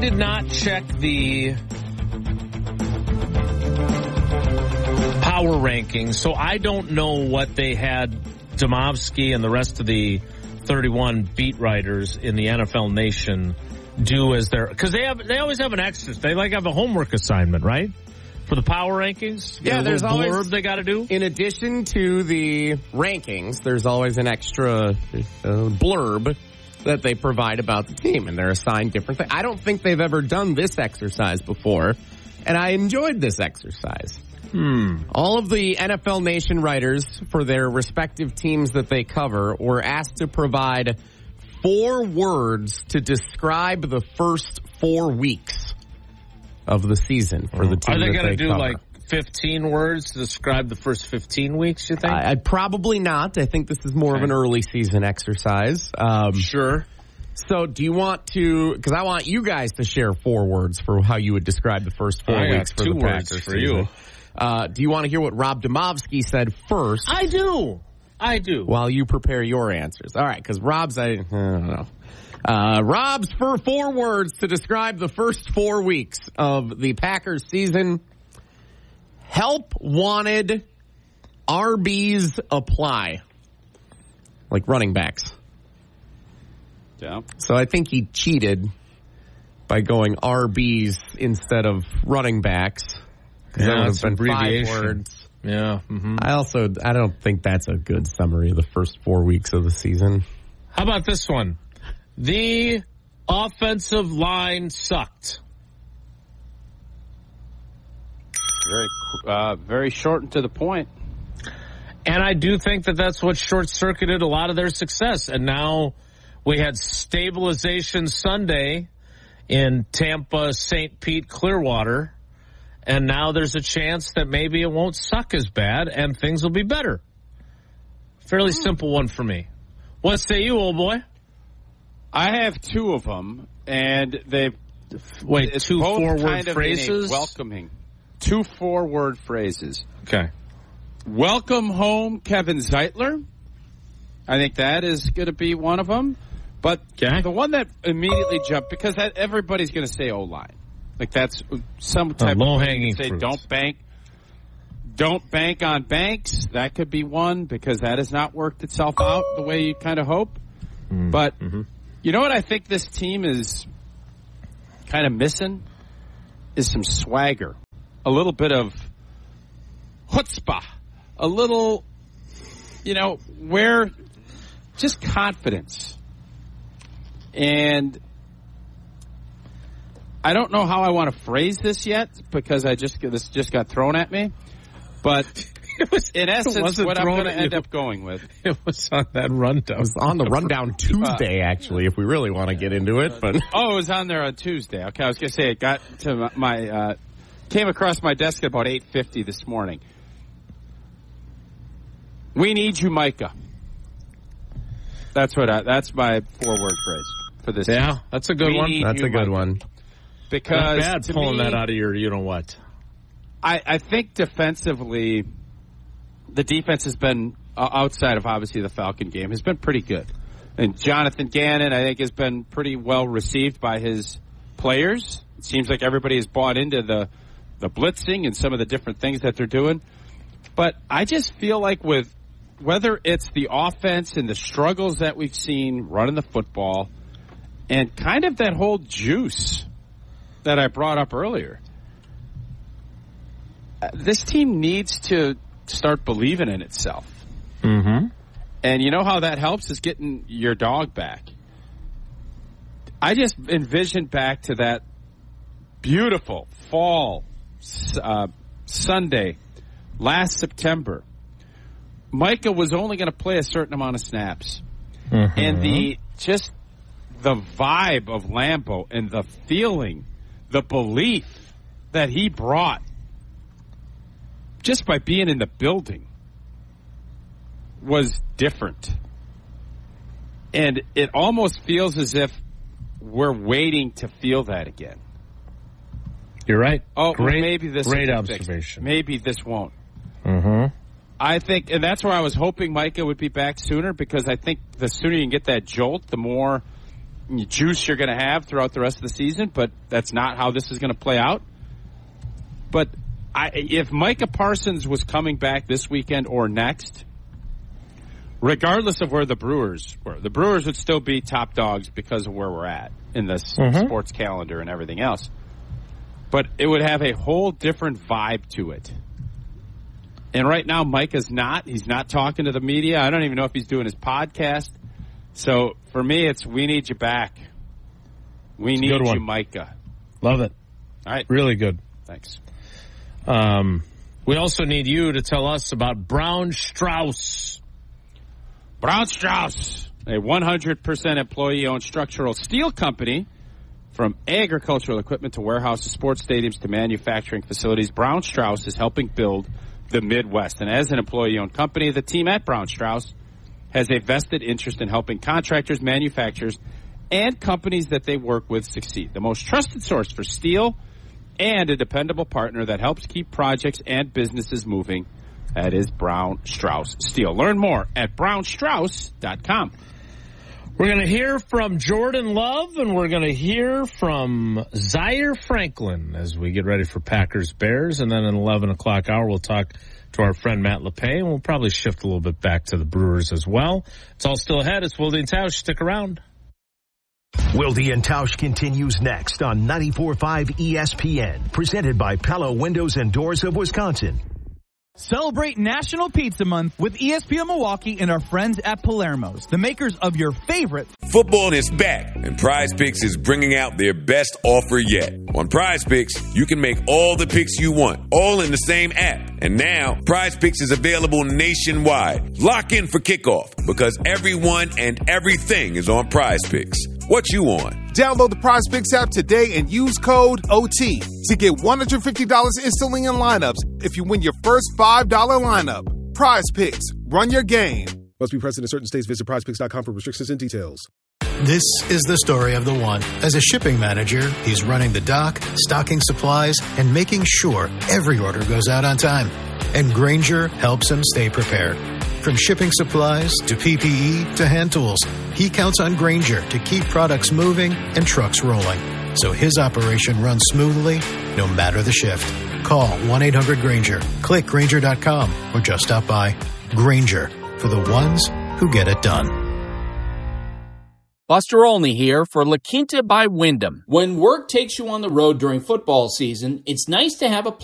did not check the power rankings, so I don't know what they had Demovsky and the rest of the 31 beat writers in the NFL Nation do as their, because they always have an extra. They have a homework assignment, right? For the power rankings? Yeah, there's always blurb they got to do. In addition to the rankings, there's always an extra blurb that they provide about the team, and they're assigned different things. I don't think they've ever done this exercise before, and I enjoyed this exercise. All of the NFL Nation writers for their respective teams that they cover were asked to provide 4 words to describe the first 4 weeks of the season for the team. Are they going to do like 15 words to describe the first 15 weeks, you think? I probably not. I think this is more of an early season exercise. Sure. So do you want to, because I want you guys to share 4 words for how you would describe the first 4 weeks for the Packers for you. Do you want to hear what Rob Demovsky said first? I do. While you prepare your answers. All right, because Rob's, I don't know. Rob's for 4 words to describe the first 4 weeks of the Packers season. Help wanted, RBs apply. Like running backs. Yeah. So I think he cheated by going RBs instead of running backs. Yeah, that would have been abbreviation. 5 words. Yeah. Mm-hmm. I don't think that's a good summary of the first 4 weeks of the season. How about this one? The offensive line sucked. Very short and to the point. And I do think that that's what short-circuited a lot of their success. And now we had stabilization Sunday in Tampa, St. Pete, Clearwater. And now there's a chance that maybe it won't suck as bad and things will be better. Fairly simple one for me. What say you, old boy? I have 2 of them, and they've... Wait, 2 4-word kind of phrases? Welcoming. 2 4-word phrases. Okay. Welcome home, Kevin Zeitler. I think that is going to be one of them. But the one that immediately jumped, because everybody's going to say O-line. Like that's some type low-hanging of say fruit. Don't bank on Banks. That could be one because that has not worked itself out the way you kind of hope. But you know what I think this team is kind of missing is some swagger, a little bit of chutzpah, a little, where just confidence. And I don't know how I want to phrase this yet because this just got thrown at me. But in essence, what I'm going to end up going with. It was on that rundown. It was on the rundown Tuesday, actually, if we really want to get into it. But it was on there on Tuesday. Okay, I was going to say it got to my came across my desk at about 8:50 this morning. We need you, Micah. That's my 4-word phrase for this. Yeah, season. That's a good one. That's a good one. Because not bad pulling that out of your you-know-what. I think defensively, the defense has been, outside of obviously the Falcon game, has been pretty good. And Jonathan Gannon, I think, has been pretty well received by his players. It seems like everybody has bought into the blitzing and some of the different things that they're doing. But I just feel like with whether it's the offense and the struggles that we've seen running the football and kind of that whole juice that I brought up earlier, this team needs to start believing in itself. Mm-hmm. And you know how that helps is getting your dog back. I just envisioned back to that beautiful fall Sunday last September. Micah was only going to play a certain amount of snaps. Mm-hmm. And the vibe of Lambeau and the feeling, the belief that he brought just by being in the building was different. And it almost feels as if we're waiting to feel that again. You're right. Oh, maybe this great observation. Maybe this won't. Mm-hmm. I think, and that's where I was hoping Micah would be back sooner, because I think the sooner you can get that jolt, the more juice you're going to have throughout the rest of the season, but that's not how this is going to play out. But if Micah Parsons was coming back this weekend or next, regardless of where the Brewers were, the Brewers would still be top dogs because of where we're at in this sports calendar and everything else. But it would have a whole different vibe to it. And right now, Micah's not. He's not talking to the media. I don't even know if he's doing his podcast. So for me, it's we need you back. We need you, Micah. Love it. All right. Really good. Thanks. We also need you to tell us about Brown Strauss. Brown Strauss, a 100% employee-owned structural steel company. From agricultural equipment to warehouses, sports stadiums to manufacturing facilities, Brown Strauss is helping build the Midwest. And as an employee-owned company, the team at Brown Strauss has a vested interest in helping contractors, manufacturers, and companies that they work with succeed. The most trusted source for steel and a dependable partner that helps keep projects and businesses moving. That is Brown Strauss Steel. Learn more at brownstrauss.com. We're going to hear from Jordan Love, and we're going to hear from Zaire Franklin as we get ready for Packers-Bears. And then at 11 o'clock hour, we'll talk to our friend Matt LePay, and we'll probably shift a little bit back to the Brewers as well. It's all still ahead. It's Wilde and Tausch. Stick around. Wilde and Tausch continues next on 94.5 ESPN, presented by Pella Windows and Doors of Wisconsin. Celebrate National Pizza Month with ESPN Milwaukee and our friends at Palermo's, the makers of your favorite. Football is back, and Prize Picks is bringing out their best offer yet. On Prize Picks, you can make all the picks you want, all in the same app. And now, Prize Picks is available nationwide. Lock in for kickoff, because everyone and everything is on Prize Picks. What you on? Download the Prize Picks app today and use code OT to get $150 instantly in lineups if you win your first $5 lineup. Prize Picks. Run your game. Must be present in certain states. Visit prizepicks.com for restrictions and details. This is the story of the one. As a shipping manager, he's running the dock, stocking supplies, and making sure every order goes out on time. And Grainger helps him stay prepared. From shipping supplies to PPE to hand tools, he counts on Grainger to keep products moving and trucks rolling, so his operation runs smoothly no matter the shift. Call 1-800-GRAINGER, click Grainger.com, or just stop by. Grainger, for the ones who get it done. Buster Olney here for La Quinta by Wyndham. When work takes you on the road during football season, it's nice to have a